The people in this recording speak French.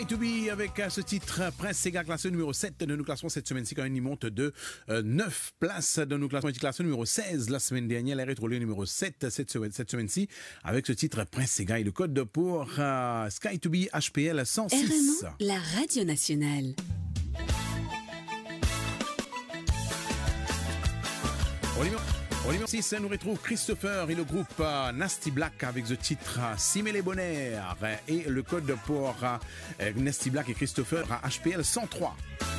To Be avec ce titre Prince Sega classé numéro 7 de nos classements cette semaine-ci quand même il monte de 9 places de nos classements. Il est classé numéro 16 la semaine dernière, il est rétrolé numéro 7 cette semaine-ci avec ce titre Prince Sega et le code pour Sky To Be HPL 106. RMO, la radio nationale. Au numéro 6, nous retrouve Christopher et le groupe Nasty Black avec ce titre Simé les Bonheurs et le code pour Nasty Black et Christopher HPL 103.